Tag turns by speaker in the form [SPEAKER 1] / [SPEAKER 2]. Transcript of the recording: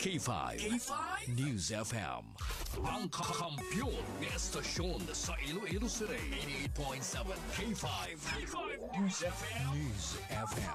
[SPEAKER 1] K5. News FM. Ang kakampiyon ng estasyon sa Iloilo City. 88.7 K5. News FM.